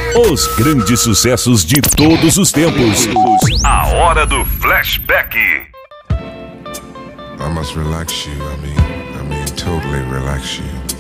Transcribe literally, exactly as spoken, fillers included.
Os grandes sucessos de todos os tempos. A hora do flashback. I must relax you, I mean, I mean totally relax you.